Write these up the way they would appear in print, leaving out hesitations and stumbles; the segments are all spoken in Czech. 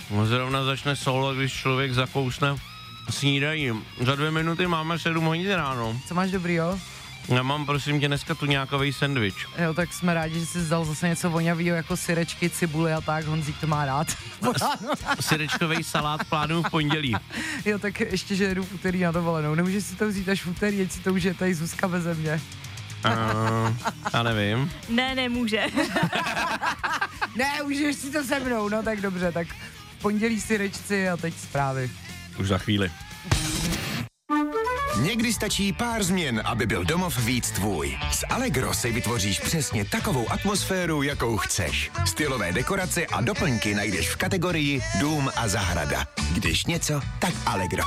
Zrovna začne solo, když člověk zakousne snídaní. Za 2 minuty máme 7 hodin ráno. Co máš dobrýho? Já mám, prosím tě, dneska tu nějakovej sendvič. Jo, tak jsme rádi, že jsi zdal zase něco vonavýho jako syrečky, cibule a tak, Honzík to má rád. Syrečkovej salát plánuju v pondělí. Jo, tak ještě, že jedu v úterý na dovolenou. Nemůžeš si to vzít až v úterý, ať si to užije tady Zuzka beze mě. Já nevím. Ne, nemůže. Ne, užiješ si to se mnou, no tak dobře, tak v pondělí syrečci a teď zprávy. Už za chvíli. Někdy stačí pár změn, aby byl domov víc tvůj. S Allegro si vytvoříš přesně takovou atmosféru, jakou chceš. Stylové dekorace a doplňky najdeš v kategorii Dům a zahrada. Když něco, tak Allegro.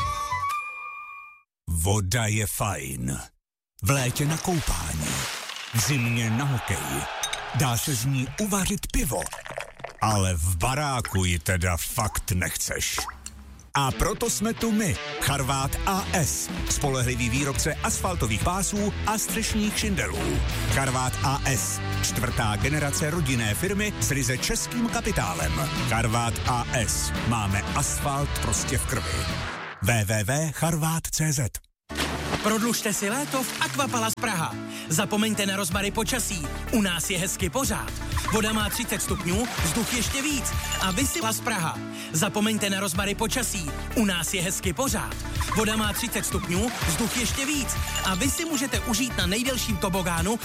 Voda je fajn. V létě na koupání. V zimě na hokej. Dá se z ní uvařit pivo. Ale v baráku ji teda fakt nechceš. A proto jsme tu my, Charvát AS, spolehlivý výrobce asfaltových pásů a střešních šindelů. Charvát AS, 4. generace rodinné firmy s ryze českým kapitálem. Charvát AS, máme asfalt prostě v krvi. www.charvat.cz. Prodlužte si léto v Aquapalace Praha. Zapomeňte na rozmary počasí. U nás je hezky pořád. Voda má 30 stupňů, vzduch ještě víc. A vy si Las Praha. Zapomeňte na rozmary počasí. U nás je hezky pořád. Voda má 30 stupňů, vzduch ještě víc. A vy si můžete užít na nejdelším tobogánu